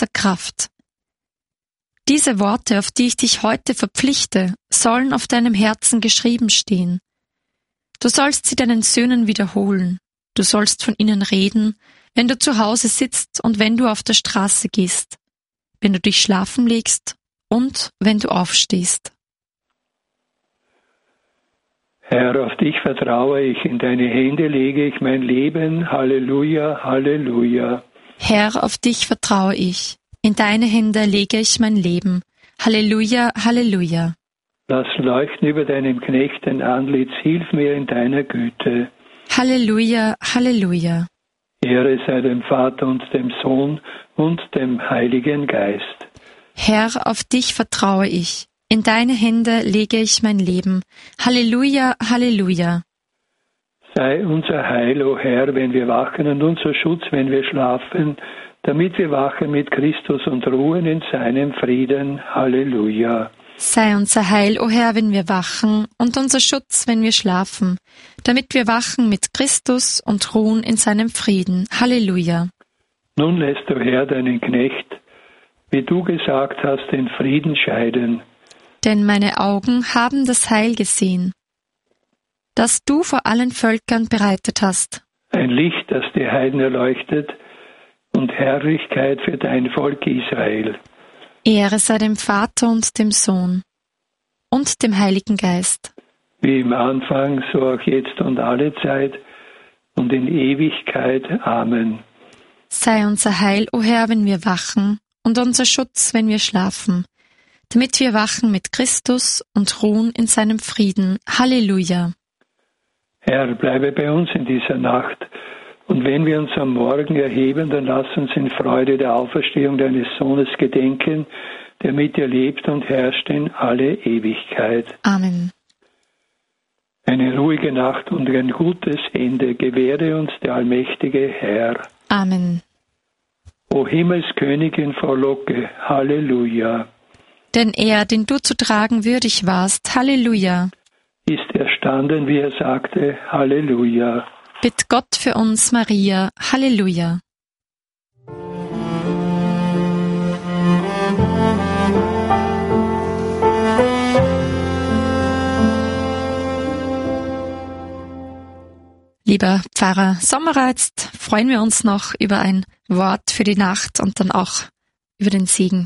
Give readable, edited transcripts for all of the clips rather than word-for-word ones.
ganzer Kraft. Diese Worte, auf die ich dich heute verpflichte, sollen auf deinem Herzen geschrieben stehen. Du sollst sie deinen Söhnen wiederholen. Du sollst von ihnen reden, wenn du zu Hause sitzt und wenn du auf der Straße gehst, wenn du dich schlafen legst und wenn du aufstehst. Herr, auf dich vertraue ich, in deine Hände lege ich mein Leben. Halleluja, Halleluja. Herr, auf dich vertraue ich, in deine Hände lege ich mein Leben. Halleluja, Halleluja. Lass leuchten über deinem Knecht dein Antlitz, hilf mir in deiner Güte. Halleluja, Halleluja. Ehre sei dem Vater und dem Sohn und dem Heiligen Geist. Herr, auf dich vertraue ich, in deine Hände lege ich mein Leben. Halleluja, Halleluja. Sei unser Heil, o Herr, wenn wir wachen, und unser Schutz, wenn wir schlafen, damit wir wachen mit Christus und ruhen in seinem Frieden. Halleluja. Sei unser Heil, o Herr, wenn wir wachen, und unser Schutz, wenn wir schlafen, damit wir wachen mit Christus und ruhen in seinem Frieden. Halleluja. Nun lässt du, Herr, deinen Knecht, wie du gesagt hast, in Frieden scheiden. Denn meine Augen haben das Heil gesehen, das du vor allen Völkern bereitet hast. Ein Licht, das die Heiden erleuchtet, und Herrlichkeit für dein Volk Israel. Ehre sei dem Vater und dem Sohn und dem Heiligen Geist. Wie im Anfang, so auch jetzt und alle Zeit und in Ewigkeit. Amen. Sei unser Heil, o Herr, wenn wir wachen, und unser Schutz, wenn wir schlafen, damit wir wachen mit Christus und ruhen in seinem Frieden. Halleluja. Herr, bleibe bei uns in dieser Nacht. Und wenn wir uns am Morgen erheben, dann lass uns in Freude der Auferstehung deines Sohnes gedenken, der mit dir lebt und herrscht in alle Ewigkeit. Amen. Eine ruhige Nacht und ein gutes Ende gewähre uns der allmächtige Herr. Amen. O Himmelskönigin, frohlocke, Halleluja. Denn er, den du zu tragen würdig warst, Halleluja, ist erstanden, wie er sagte, Halleluja. Bitt Gott für uns, Maria, Halleluja. Lieber Pfarrer Sommerer, jetzt freuen wir uns noch über ein Wort für die Nacht und dann auch über den Segen.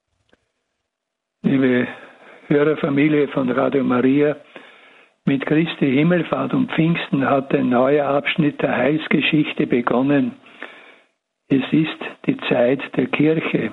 Liebe Hörerfamilie von Radio Maria, mit Christi Himmelfahrt und Pfingsten hat ein neuer Abschnitt der Heilsgeschichte begonnen. Es ist die Zeit der Kirche.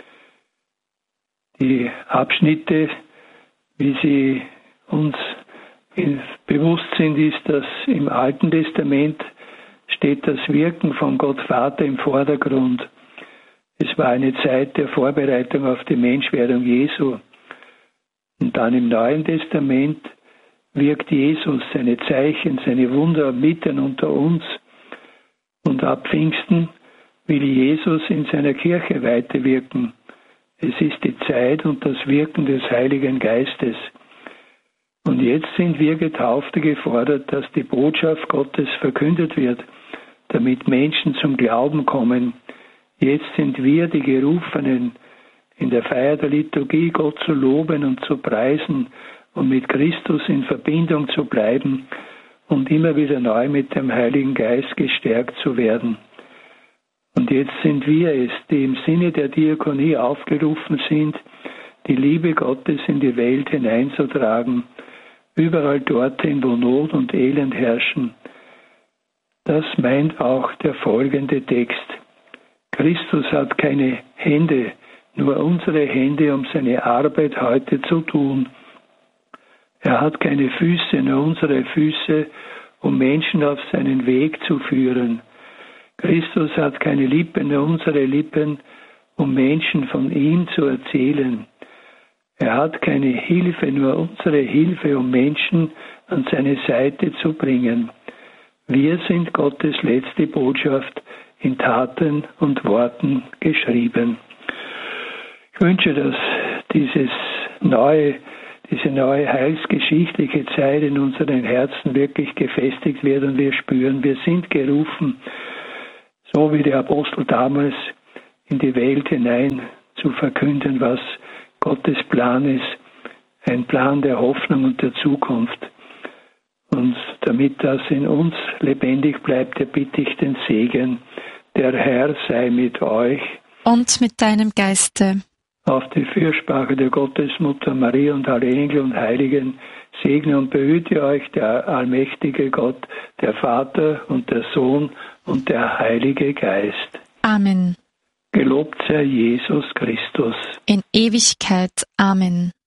Die Abschnitte, wie sie uns bewusst sind, ist, dass im Alten Testament steht das Wirken von Gott Vater im Vordergrund. Es war eine Zeit der Vorbereitung auf die Menschwerdung Jesu. Und dann im Neuen Testament wirkt Jesus seine Zeichen, seine Wunder mitten unter uns. Und ab Pfingsten will Jesus in seiner Kirche weiterwirken. Es ist die Zeit und das Wirken des Heiligen Geistes. Und jetzt sind wir Getaufte gefordert, dass die Botschaft Gottes verkündet wird, damit Menschen zum Glauben kommen. Jetzt sind wir die Gerufenen, in der Feier der Liturgie Gott zu loben und zu preisen und mit Christus in Verbindung zu bleiben und immer wieder neu mit dem Heiligen Geist gestärkt zu werden. Und jetzt sind wir es, die im Sinne der Diakonie aufgerufen sind, die Liebe Gottes in die Welt hineinzutragen, überall dorthin, wo Not und Elend herrschen. Das meint auch der folgende Text. Christus hat keine Hände, nur unsere Hände, um seine Arbeit heute zu tun. Er hat keine Füße, nur unsere Füße, um Menschen auf seinen Weg zu führen. Christus hat keine Lippen, nur unsere Lippen, um Menschen von ihm zu erzählen. Er hat keine Hilfe, nur unsere Hilfe, um Menschen an seine Seite zu bringen. Wir sind Gottes letzte Botschaft in Taten und Worten geschrieben. Ich wünsche, dass diese neue heilsgeschichtliche Zeit in unseren Herzen wirklich gefestigt wird und wir spüren, wir sind gerufen, so wie der Apostel damals in die Welt hinein zu verkünden, was Gottes Plan ist, ein Plan der Hoffnung und der Zukunft. Und damit das in uns lebendig bleibt, bitte ich den Segen. Der Herr sei mit euch. Und mit deinem Geiste. Auf die Fürsprache der Gottesmutter Maria und alle Engel und Heiligen segne und behüte euch der allmächtige Gott, der Vater und der Sohn und der Heilige Geist. Amen. Gelobt sei Jesus Christus. In Ewigkeit. Amen.